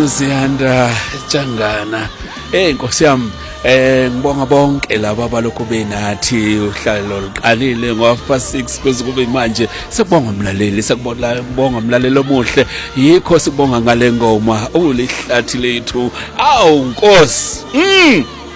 uNoziyanda Tshangana. Nkosi yami, ngibonga bonke laba abalokhu benathi uhlalo liqalile ngo6 kuze kube manje. Sibonga umlaleli, ngibonga umlaleli omuhle. Yikho sibonga ngale ngoma ulihlathi lethu. Awu Nkosi.